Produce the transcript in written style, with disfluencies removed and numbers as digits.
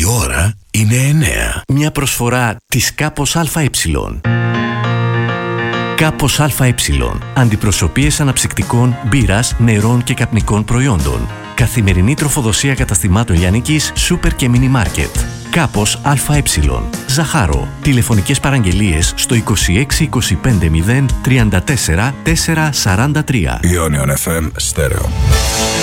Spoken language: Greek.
ώρα είναι 9. Μια προσφορά της Κάπος ΑΕ. Κάπος ΑΕ. Αντιπροσωπείες αναψυκτικών, μπύρας, νερών και καπνικών προϊόντων. Καθημερινή τροφοδοσία καταστημάτων λιανικής, σούπερ και μίνι μάρκετ. Κάπος ΑΕ. Ζαχάρο. Τηλεφωνικές παραγγελίες στο 26 25 0 34 443. Ionion FM Stereo.